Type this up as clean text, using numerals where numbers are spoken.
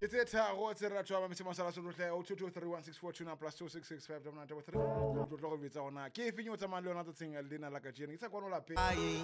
It's a tharo, it's a ratwa, Mr. Masala Sulutle, 02231642 plus 2665 Ke finyo tsa man le yona tsa tseng le na la ka jeni. Itsa kwa no lape.